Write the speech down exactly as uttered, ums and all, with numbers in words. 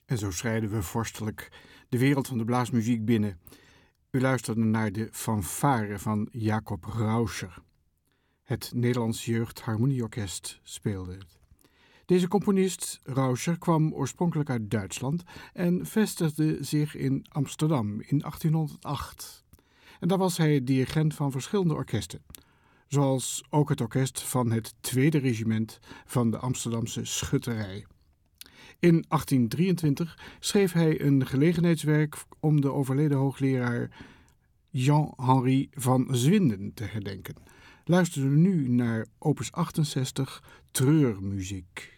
En zo schrijden we vorstelijk de wereld van de blaasmuziek binnen. U luisterde naar de fanfare van Jacob Rauscher. Het Nederlands Jeugdharmonieorkest speelde het. Deze componist, Rauscher, kwam oorspronkelijk uit Duitsland en vestigde zich in Amsterdam in achttienhonderdacht. En daar was hij dirigent van verschillende orkesten, zoals ook het orkest van het Tweede Regiment van de Amsterdamse Schutterij. In achttien drieëntwintig schreef hij een gelegenheidswerk om de overleden hoogleraar Jean-Henri van Zwinden te herdenken. Luisteren we nu naar opus achtenzestig, Treurmuziek.